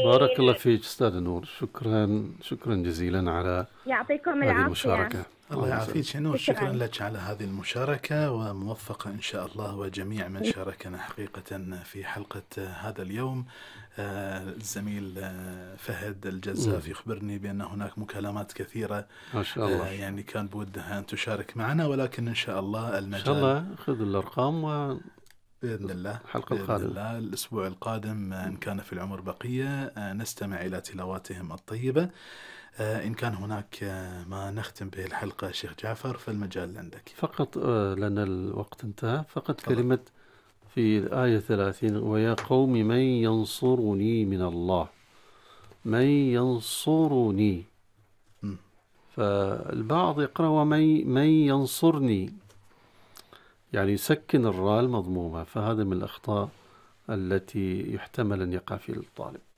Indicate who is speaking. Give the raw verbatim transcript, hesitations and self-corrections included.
Speaker 1: بارك الله فيك أستاذ نور، شكرا شكرا جزيلا على
Speaker 2: يعطيكم
Speaker 1: هذه
Speaker 2: العافية.
Speaker 1: المشاركة.
Speaker 3: الله يعافيك نور، شكرا
Speaker 2: شكرا.
Speaker 3: لك على هذه المشاركة، وموفقة إن شاء الله، وجميع من شاركنا حقيقة في حلقة هذا اليوم. آه، الزميل آه، فهد الجزاف يخبرني بأن هناك مكالمات كثيرة
Speaker 1: ما شاء الله.
Speaker 3: آه، يعني كان بودها أن تشارك معنا، ولكن إن شاء الله
Speaker 1: إن شاء
Speaker 3: المجال
Speaker 1: الله خذ الأرقام و
Speaker 3: بإذن الله
Speaker 1: الحلقة
Speaker 3: بإذن
Speaker 1: القادمة.
Speaker 3: الله الأسبوع القادم آه، إن كان في العمر بقية آه، نستمع إلى تلاواتهم الطيبة. آه، إن كان هناك آه، ما نختم به الحلقة شيخ جعفر فالمجال عندك.
Speaker 1: فقط آه، لأن الوقت انتهى، فقط
Speaker 3: تفضل.
Speaker 1: كلمة في الآية ثلاثين: ويا قوم من ينصرني من الله، من ينصرني.
Speaker 3: م.
Speaker 1: فالبعض يقرأ ومن من ينصرني، يعني يسكن الراء المضمومة، فهذا من الأخطاء التي يحتمل أن يقع فيها الطالب.